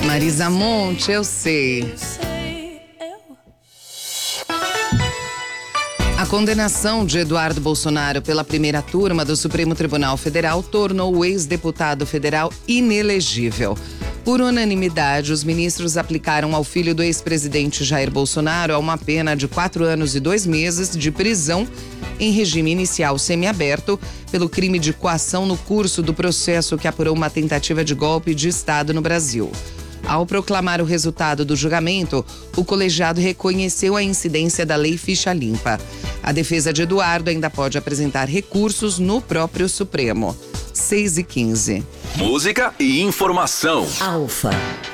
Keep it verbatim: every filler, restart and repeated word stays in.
Marisa Monte, eu sei. A condenação de Eduardo Bolsonaro pela primeira turma do Supremo Tribunal Federal tornou o ex-deputado federal inelegível. Por unanimidade, os ministros aplicaram ao filho do ex-presidente Jair Bolsonaro uma pena de quatro anos e dois meses de prisão em regime inicial semiaberto pelo crime de coação no curso do processo que apurou uma tentativa de golpe de Estado no Brasil. Ao proclamar o resultado do julgamento, o colegiado reconheceu a incidência da Lei Ficha Limpa. A defesa de Eduardo ainda pode apresentar recursos no próprio Supremo. seis e quinze. Música e informação. Alfa.